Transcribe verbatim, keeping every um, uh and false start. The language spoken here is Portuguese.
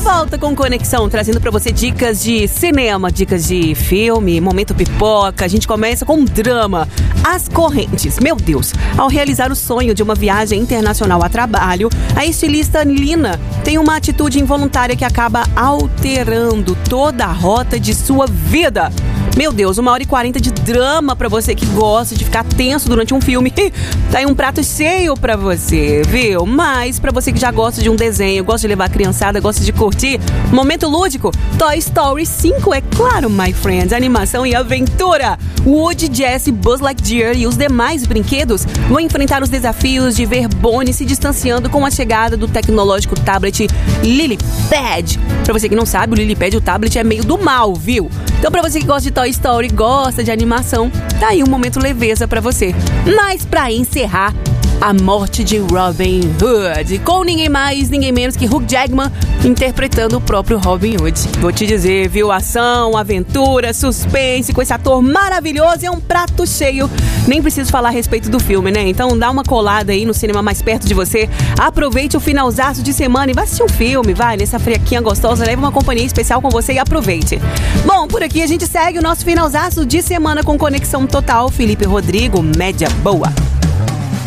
volta com Conexão, trazendo pra você dicas de cinema, dicas de filme, momento pipoca. A gente começa com um drama. As Correntes. Meu Deus, ao realizar o sonho de uma viagem internacional a trabalho, a estilista Lina tem uma atitude involuntária que acaba alterando toda a rota de sua vida. Meu Deus, uma hora e quarenta de drama pra você que gosta de ficar tenso durante um filme. Tá aí um prato cheio pra você, viu? Mas pra você que já gosta de um desenho, gosta de levar a criançada, gosta de curtir, momento lúdico, Toy Story cinco, é claro, my friends. Animação e aventura. Woody, Jesse, Buzz Lightyear e os demais brinquedos vão enfrentar os desafios de ver Bonnie se distanciando com a chegada do tecnológico tablet Lilypad. Pra você que não sabe, o Lilypad, o tablet, é meio do mal, viu? Então pra você que gosta de Toy Story, gosta de animação, tá aí um momento leveza pra você. Mas pra encerrar, a morte de Robin Hood, com ninguém mais, ninguém menos que Hugh Jackman interpretando o próprio Robin Hood. Vou te dizer, viu? Ação, aventura, suspense, com esse ator maravilhoso, é um prato cheio. Nem preciso falar a respeito do filme, né? Então dá uma colada aí no cinema mais perto de você. Aproveite o finalzaço de semana e vai assistir um filme, vai, nessa friaquinha gostosa, leva uma companhia especial com você e aproveite. Bom, por aqui a gente segue o nosso finalzaço de semana com Conexão Total. Felipe Rodrigo, média boa.